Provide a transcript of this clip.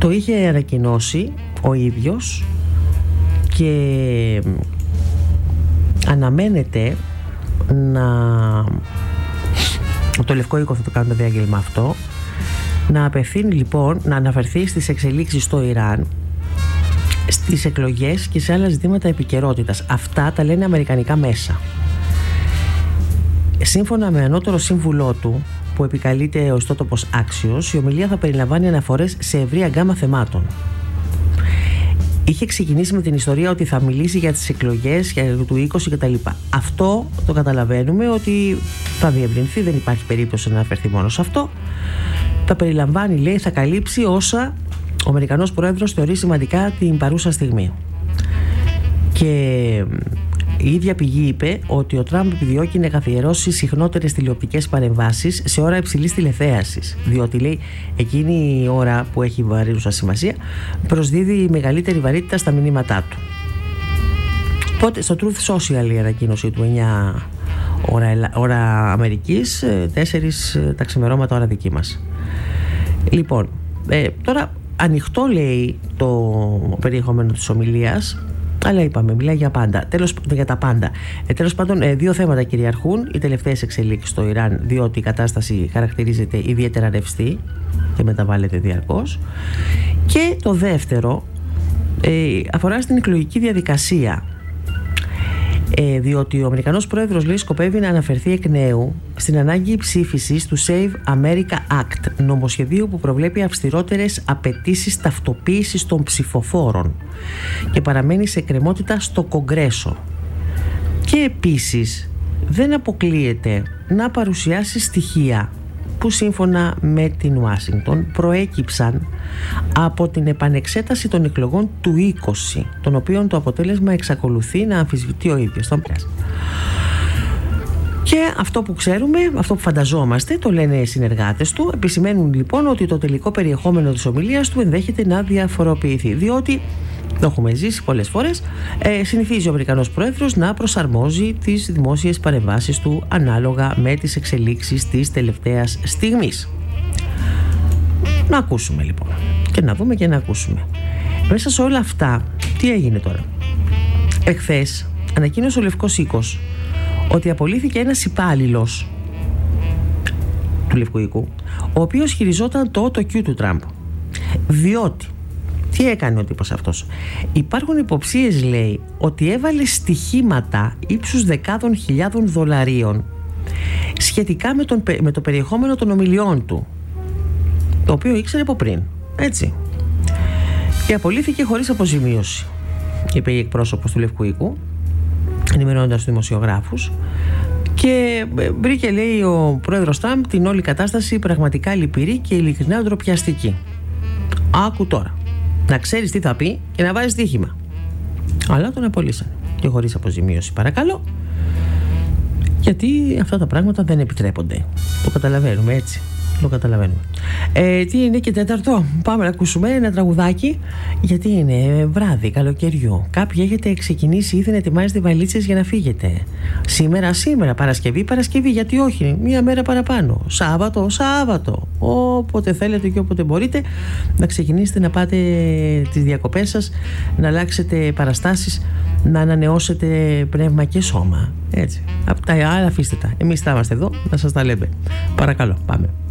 Το είχε ανακοινώσει ο ίδιος και αναμένεται το Λευκό Οίκο θα το κάνει το διάγγελμα αυτό, να απευθύνει λοιπόν, να αναφερθεί στις εξελίξεις στο Ιράν, στις εκλογές και σε άλλα ζητήματα επικαιρότητας. Αυτά τα λένε αμερικανικά μέσα. Σύμφωνα με ανώτερο σύμβουλό του, που επικαλείται ο ιστότοπος Axios, η ομιλία θα περιλαμβάνει αναφορές σε ευρία γκάμα θεμάτων. Είχε ξεκινήσει με την ιστορία ότι θα μιλήσει για τις εκλογές, για του 20 κτλ. Αυτό το καταλαβαίνουμε ότι θα διευρυνθεί, δεν υπάρχει περίπτωση να αναφερθεί μόνο σε αυτό. Θα περιλαμβάνει, λέει, θα καλύψει όσα ο Αμερικανός Πρόεδρος θεωρεί σημαντικά την παρούσα στιγμή. Και η ίδια πηγή είπε ότι ο Τραμπ επιδιώκει να καθιερώσει συχνότερες τηλεοπτικές παρεμβάσεις σε ώρα υψηλής τηλεθέασης, διότι, λέει, εκείνη η ώρα που έχει βαρύνουσα σημασία προσδίδει μεγαλύτερη βαρύτητα στα μηνύματά του. Οπότε στο Truth Social η ανακοίνωση του 9 ώρα Αμερικής, 4 τα ξημερώματα ώρα δική μας. Λοιπόν, τώρα ανοιχτό, λέει, το περιεχόμενο της ομιλίας, αλλά είπαμε, μιλάει για πάντα. Για τα πάντα. Τέλος πάντων, δύο θέματα κυριαρχούν. Οι τελευταίες εξελίξεις στο Ιράν, διότι η κατάσταση χαρακτηρίζεται ιδιαίτερα ρευστή και μεταβάλλεται διαρκώς. Και το δεύτερο αφορά στην εκλογική διαδικασία. Διότι ο Αμερικανός Πρόεδρος, λέει, σκοπεύει να αναφερθεί εκ νέου στην ανάγκη ψήφισης του Save America Act, νομοσχεδίου που προβλέπει αυστηρότερες απαιτήσεις ταυτοποίησης των ψηφοφόρων και παραμένει σε εκκρεμότητα στο Κογκρέσο. Και επίσης δεν αποκλείεται να παρουσιάσει στοιχεία που σύμφωνα με την Ουάσιγκτον προέκυψαν από την επανεξέταση των εκλογών του 20, των οποίων το αποτέλεσμα εξακολουθεί να αμφισβητεί ο ίδιος. Και αυτό που ξέρουμε, αυτό που φανταζόμαστε, το λένε οι συνεργάτες του, επισημαίνουν λοιπόν ότι το τελικό περιεχόμενο της ομιλίας του ενδέχεται να διαφοροποιηθεί, διότι το έχουμε ζήσει πολλές φορές, συνηθίζει ο Αμερικανός Πρόεδρος να προσαρμόζει τις δημόσιες παρεμβάσεις του ανάλογα με τις εξελίξεις της τελευταίας στιγμής. Να ακούσουμε λοιπόν, και να δούμε και να ακούσουμε. Μέσα σε όλα αυτά, τι έγινε τώρα? Εχθές ανακοίνωσε ο Λευκός Οίκος ότι απολύθηκε ένας υπάλληλος του Λευκού Οίκου, ο οποίος χειριζόταν το AutoQ του Τραμπ, διότι τι έκανε ο τύπος αυτός? Υπάρχουν υποψίες, λέει, ότι έβαλε στοιχήματα ύψους δεκάδων χιλιάδων δολαρίων σχετικά με το περιεχόμενο των ομιλιών του, το οποίο ήξερε από πριν, έτσι. Και απολύθηκε χωρίς αποζημίωση, είπε η εκπρόσωπος του Λευκού Οίκου, ενημερώνοντας τους δημοσιογράφους. Και βρήκε, λέει, ο πρόεδρος Τραμπ την όλη κατάσταση πραγματικά λυπηρή και ειλικρινά ντροπιαστική. Άκου τώρα, να ξέρεις τι θα πει και να βάζεις στοίχημα. Αλλά τον απολύσανε και χωρίς αποζημίωση, παρακαλώ, γιατί αυτά τα πράγματα δεν επιτρέπονται. Το καταλαβαίνουμε, έτσι. Το καταλαβαίνουμε. Τι είναι και τέταρτο? Πάμε να ακούσουμε ένα τραγουδάκι, γιατί είναι βράδυ καλοκαιριού. Κάποιοι έχετε ξεκινήσει ήδη να ετοιμάζετε βαλίτσες για να φύγετε. Σήμερα, Παρασκευή, γιατί όχι? Μία μέρα παραπάνω. Σάββατο. Όποτε θέλετε και όποτε μπορείτε να ξεκινήσετε να πάτε τις διακοπές σας, να αλλάξετε παραστάσεις, να ανανεώσετε πνεύμα και σώμα. Έτσι. Από τα άλλα αφήστε τα. Εμείς θα είμαστε εδώ να σας τα λέμε. Παρακαλώ, πάμε.